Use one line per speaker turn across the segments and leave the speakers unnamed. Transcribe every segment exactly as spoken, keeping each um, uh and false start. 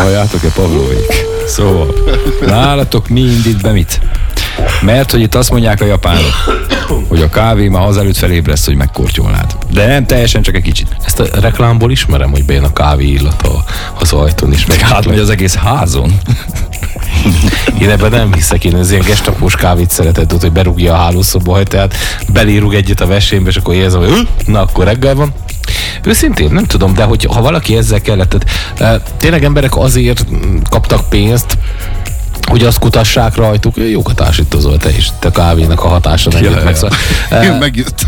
Halljátok-e, Pavlovék? Szóval, nálatok mi indít be mit? Mert hogy itt azt mondják a japánok, hogy a kávé már azelőtt felébresz, hogy megkortyolnád. De nem teljesen, csak egy kicsit.
Ezt a reklámból ismerem, hogy bejön a kávé illata az ajtón is.
Meg átmegy az egész házon.
Én ebben nem hiszek, én az ilyen gestapós kávét szeretett, hogy berúgja a hálószoba, tehát belérúg egyet a vesémbe, és akkor érzem, hogy na akkor reggel van. Őszintén nem tudom, de hogy ha valaki ezzel kellett, tehát, tényleg emberek azért kaptak pénzt, hogy azt kutassák rajtuk, jókat ásítozol te is, te a kávénak a hatása nem jött meg. Szóval,
Én megjött.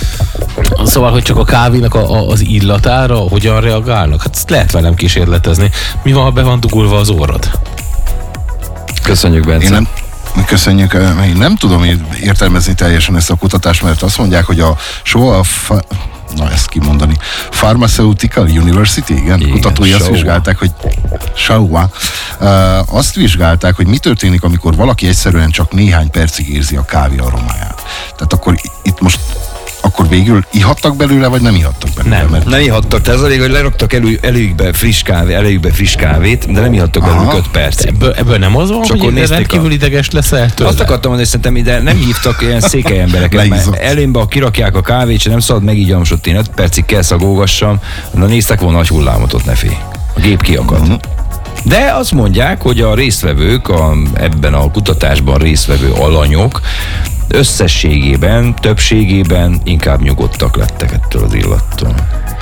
Szóval, hogy csak a kávénak a, a, az illatára hogyan reagálnak? Hát ezt lehet velem kísérletezni. Mi van, ha be van dugulva az orrod?
Köszönjük, Bence.
Én nem, köszönjük. Én nem tudom értelmezni teljesen ezt a kutatást, mert azt mondják, hogy a Showa, fa, na ezt kimondani, Pharmaceutical University, igen, igen kutatói azt vizsgálták, hogy Showa, uh, azt vizsgálták, hogy mi történik, amikor valaki egyszerűen csak néhány percig érzi a kávé aromáját. Tehát akkor itt most akkor végül ihattak belőle, vagy nem ihattak belőle?
Nem,
mert...
nem ihattak. Tehát az elég, hogy leraktak elő, előjükbe friss kávé, előjükbe friss kávét, de nem ihattak belőle öt percig.
Ebből, ebből nem az van, csak hogy rendkívül a... ideges leszel tőle?
Azt akartam mondani, hogy szerintem ide nem hívtak ilyen székely embereket, mert elénbe, kirakják a kávét, és nem szabad megígyam, hogy én öt percig kell szagolgassam, na néztek volna nagy hullámot ott, ne félj. A gép kiakad. Mm-hmm. De azt mondják, hogy a résztvevők, a, ebben a kutatásban résztvevő alanyok összességében, többségében inkább nyugodtak lettek ettől az illattól.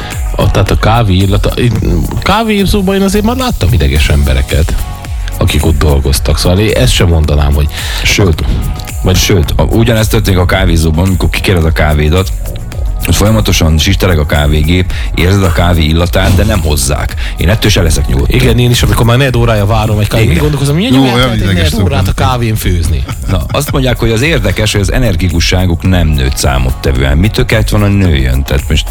A, tehát a kávé illata, kávézóban én azért már láttam ideges embereket, akik ott dolgoztak, szóval én ezt sem mondanám, hogy...
Sőt, vagy sőt, ugyanezt történik a kávézóban, amikor kikéred a kávédat, hogy folyamatosan sistereg a kávégép, érzed a kávé illatát, de nem hozzák. Én ettől se leszek nyugodt.
Igen, én is, amikor már negyed órája várom egy kávét, gondolkozom, milyen nyomját lehet egy negyed órát a kávén főzni.
Na, azt mondják, hogy az érdekes, hogy az energikusságuk nem nőtt számottevően. Mitől kellett volna nőjön? Tehát most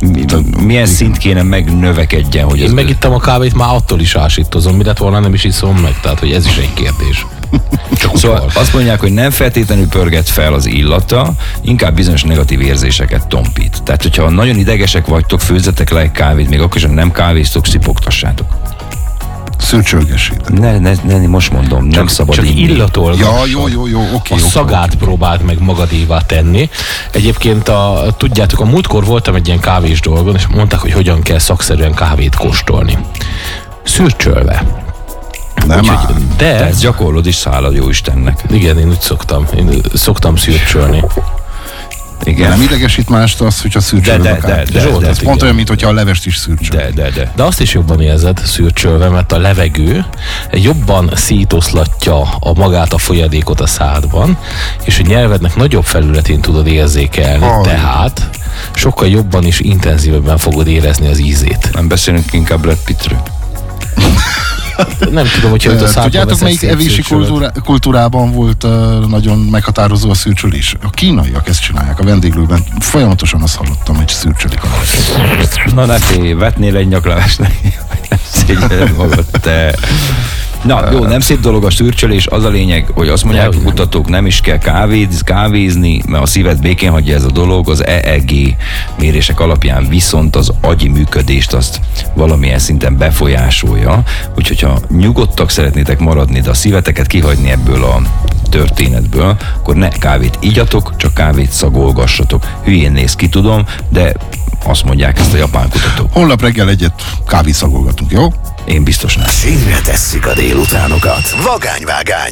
milyen szint kéne megnövekedjen, hogy
én
ez...
megittem a kávét, már attól is ásítozom, mi lett volna, nem is iszom meg, tehát hogy ez is egy kérdés.
Csak szóval azt mondják, hogy nem feltétlenül pörget fel az illata, inkább bizonyos negatív érzéseket tompít. Tehát, hogyha nagyon idegesek vagytok, főzzetek le egy kávét, még akkor sem nem kávéztok, szipogtassátok.
Szürcsölgessétek.
Ne, ne, ne, most mondom, csak, nem szabad
csak
inni.
illatolgat.
Ja, jó, jó, jó, oké.
A
jó,
szagát
oké.
próbáld meg magadévá tenni. Egyébként a, tudjátok, a múltkor voltam egy ilyen kávés dolgon, és mondták, hogy hogyan kell szakszerűen kávét kóstolni. Szürcsölve.
Nem
úgy,
áll.
De
Te ezt gyakorlod is, szálad jó Istennek.
Igen, én úgy szoktam. Én szoktam szürcsölni.
Igen.
De nem idegesít mást az, hogyha szürcsölöd
de,
a kávét.
de, de,
Zsolt,
de,
ez
de,
pont
igen.
olyan, mint hogyha a levest is szürcsöl.
De, de, de.
De azt is jobban érzed szürcsölve, mert a levegő jobban szétoszlatja a magát a folyadékot a szádban, és a nyelvednek nagyobb felületén tudod érzékelni,
Oh,
tehát sokkal jobban és intenzívebben fogod érezni az ízét.
Nem beszélünk inkább Brad Pittről.
Nem tudom, hogy hogy a szádba
tudjátok, melyik evési kultúrá, kultúrában volt uh, nagyon meghatározó a szürcsölés? A kínaiak ezt csinálják a vendéglőben. Folyamatosan azt hallottam, hogy szürcsölik a levet.
Na ne félj, vetnél egy nyaklavást neki, hogy nem szégyeled magad, te... Na jó, nem szép dolog a szürcsölés, az a lényeg, hogy azt mondják a kutatók, nem is kell kávéz, kávézni, mert a szíved békén hagyja ez a dolog, az E E G mérések alapján viszont az agyi működést azt valamilyen szinten befolyásolja, úgyhogy ha nyugodtak szeretnétek maradni, de a szíveteket kihagyni ebből a történetből, akkor ne kávét igyatok, csak kávét szagolgassatok. Hülyén néz ki, tudom, de azt mondják ezt a japán kutatók.
Holnap reggel egyet kávét szagolgatunk, jó?
Én biztos nem.
Sínre tesszük a délutánokat. Vagányvágány.